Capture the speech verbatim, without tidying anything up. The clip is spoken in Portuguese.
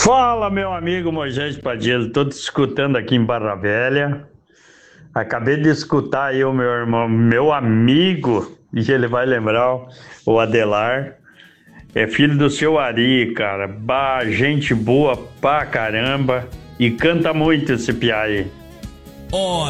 Fala, meu amigo Moisés Padilha, tô te escutando aqui em Barra Velha. Acabei de escutar aí o meu irmão, meu amigo, e ele vai lembrar, o Adelar. É filho do seu Ari, cara. Bah, gente boa pra caramba. E canta muito esse piá aí. Ó